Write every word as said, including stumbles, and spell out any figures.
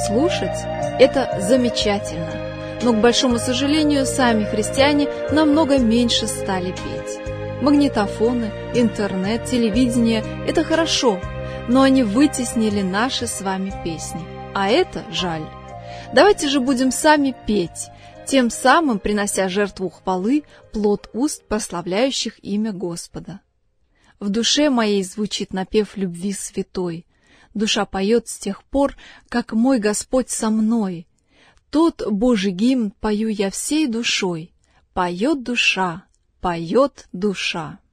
слушать – это замечательно. Но, к большому сожалению, сами христиане намного меньше стали петь. Магнитофоны, интернет, телевидение – это хорошо, но они вытеснили наши с вами песни. А это жаль. Давайте же будем сами петь, тем самым принося жертву хвалы, плод уст, прославляющих имя Господа. В душе моей звучит напев любви святой. Душа поет с тех пор, как мой Господь со мной. Тот Божий гимн пою я всей душой. Поет душа, поет душа.